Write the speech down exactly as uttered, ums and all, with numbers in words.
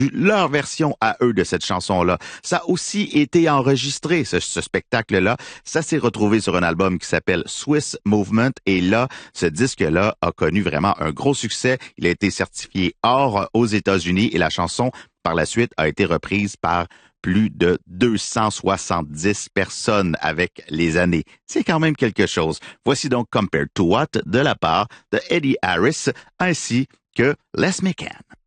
leur version à eux de cette chanson-là. Ça a aussi été enregistré, ce, ce spectacle-là. Ça s'est retrouvé sur un album qui s'appelle Swiss Movement. Et là, ce disque-là a connu vraiment un gros succès. Il a été certifié or aux États-Unis et la chanson, par la suite, a été reprise par plus de deux cent soixante-dix personnes avec les années. C'est quand même quelque chose. Voici donc Compared to What de la part de Eddie Harris ainsi que Les McCann.